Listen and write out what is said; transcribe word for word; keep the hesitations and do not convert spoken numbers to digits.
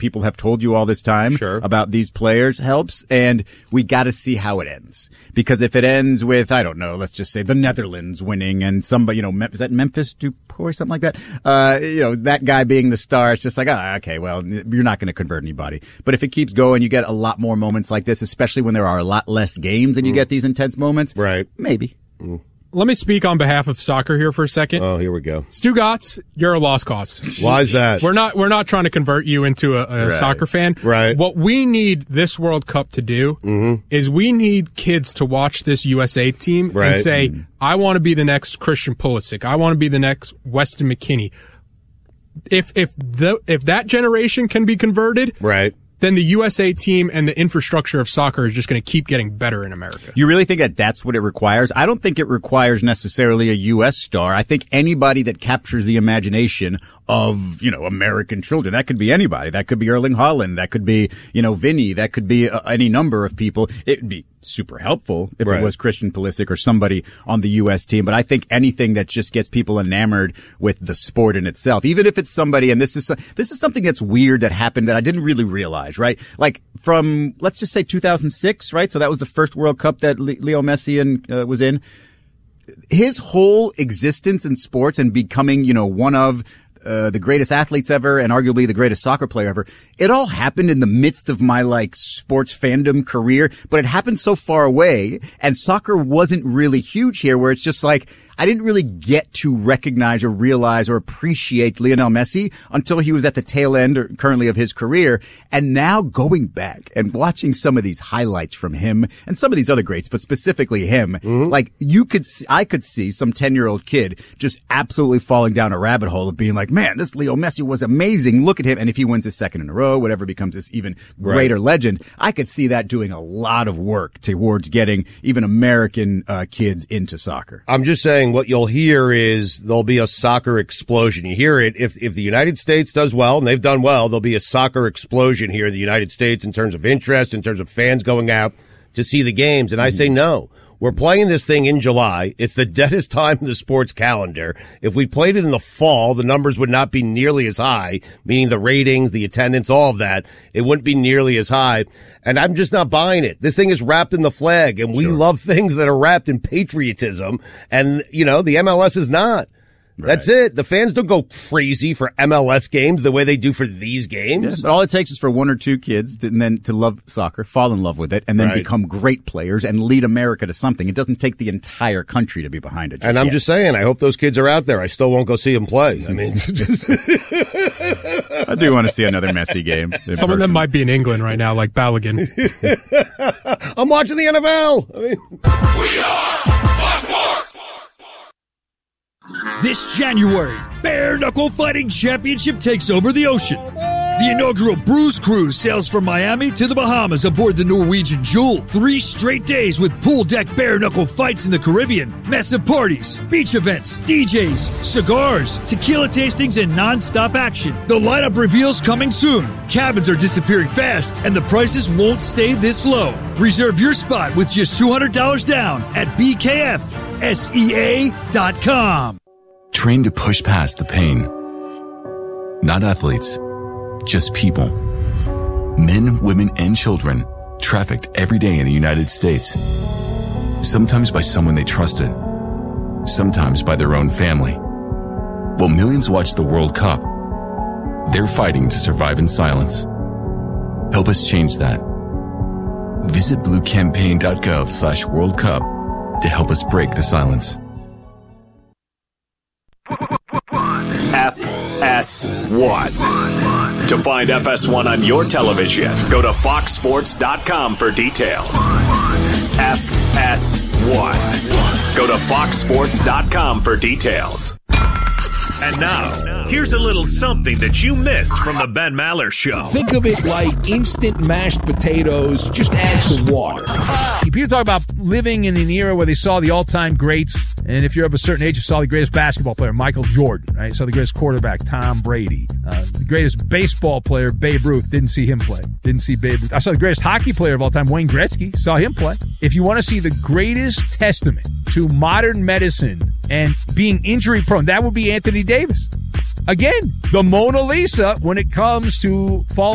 people have told you all this time sure. about these players helps. And we got to see how it ends. Because if it ends with, I don't know, let's just say the Netherlands winning and somebody, you know, is that Memphis Depay, something like that? Uh, you know, that guy being the star, it's just like, ah, okay, well, you're not going to convert anybody. But if it keeps going, you get a lot more moments like this, especially when there are a lot less games and you mm. get these intense moments. Right. Maybe. Mm. Let me speak on behalf of soccer here for a second. Oh, here we go. Stu Gotts, you're a lost cause. Why is that? We're not we're not trying to convert you into a, a right. soccer fan. Right. What we need this World Cup to do mm-hmm. is we need kids to watch this U S A team right. and say, mm-hmm. I want to be the next Christian Pulisic. I want to be the next Weston McKennie. If if the if that generation can be converted, right. then the U S A team and the infrastructure of soccer is just going to keep getting better in America. You really think that that's what it requires? I don't think it requires necessarily a U S star. I think anybody that captures the imagination of, you know, American children. That could be anybody. That could be Erling Haaland. That could be, you know, Vinny. That could be uh, any number of people. It would be super helpful if right. it was Christian Pulisic or somebody on the U S team. But I think anything that just gets people enamored with the sport in itself, even if it's somebody, and this is, this is something that's weird that happened that I didn't really realize, right? Like from, let's just say two thousand six, right? So that was the first World Cup that Le- Leo Messi and, uh, was in. His whole existence in sports and becoming, you know, one of Uh, the greatest athletes ever and arguably the greatest soccer player ever. It all happened in the midst of my like sports fandom career, but it happened so far away and soccer wasn't really huge here where it's just like, I didn't really get to recognize or realize or appreciate Lionel Messi until he was at the tail end or currently of his career. And now going back and watching some of these highlights from him and some of these other greats, but specifically him, mm-hmm. like you could see, I could see some ten year old kid just absolutely falling down a rabbit hole of being like, man, this Leo Messi was amazing. Look at him. And if he wins his second in a row, whatever becomes this even greater right. legend, I could see that doing a lot of work towards getting even American uh, kids into soccer. I'm just saying what you'll hear is there'll be a soccer explosion. You hear it. If, if the United States does well, and they've done well, there'll be a soccer explosion here in the United States in terms of interest, in terms of fans going out to see the games. And I say no. We're playing this thing in July. It's the deadest time in the sports calendar. If we played it in the fall, the numbers would not be nearly as high, meaning the ratings, the attendance, all of that. It wouldn't be nearly as high. And I'm just not buying it. This thing is wrapped in the flag, and we sure. love things that are wrapped in patriotism. And, you know, the M L S is not. Right. That's it. The fans don't go crazy for M L S games the way they do for these games. Yeah, but all it takes is for one or two kids to, and then to love soccer, fall in love with it, and then right. become great players and lead America to something. It doesn't take the entire country to be behind it. And I'm yet. just saying, I hope those kids are out there. I still won't go see them play. I mean, I do want to see another Messi game. Some person. of them might be in England right now, like Balogun. I'm watching the N F L. I mean, we are Fox Sports. This January, Bare Knuckle Fighting Championship takes over the ocean. The inaugural Bruise Cruise sails from Miami to the Bahamas aboard the Norwegian Jewel. Three straight days with pool deck bare knuckle fights in the Caribbean, massive parties, beach events, D Js, cigars, tequila tastings, and non-stop action. The lineup reveals coming soon. Cabins are disappearing fast, and the prices won't stay this low. Reserve your spot with just two hundred dollars down at B K F S E A dot com. Trained to push past the pain. Not athletes, just people. Men, women, and children trafficked every day in the United States. Sometimes by someone they trusted. Sometimes by their own family. While millions watch the World Cup, they're fighting to survive in silence. Help us change that. Visit bluecampaign.gov slash World Cup to help us break the silence. F S one. To find F S one on your television, go to fox sports dot com for details. F S one. Go to fox sports dot com for details. And now, here's a little something that you missed from the Ben Maller Show. Think of it like instant mashed potatoes. Just add some water. People talk about living in an era where they saw the all-time greats. And if you're of a certain age, you saw the greatest basketball player, Michael Jordan, right? Saw the greatest quarterback, Tom Brady. Uh, the greatest baseball player, Babe Ruth. Didn't see him play. Didn't see Babe Ruth. I saw the greatest hockey player of all time, Wayne Gretzky. Saw him play. If you want to see the greatest testament to modern medicine and being injury-prone, that would be Anthony Davis. Again, the Mona Lisa when it comes to fall